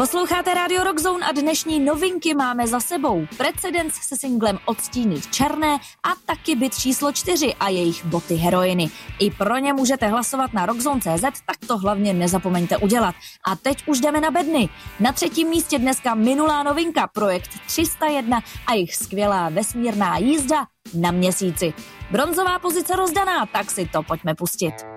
Posloucháte Radio Rock Zone a dnešní novinky máme za sebou. Precedens se singlem Odstínit černé a taky byt číslo 4 a jejich boty heroiny. I pro ně můžete hlasovat na rockzone.cz, tak to hlavně nezapomeňte udělat. A teď už jdeme na bedny. Na 3. místě dneska minulá novinka, projekt 301 a jejich skvělá vesmírná jízda na Měsíci. Bronzová pozice rozdaná, tak si to pojďme pustit.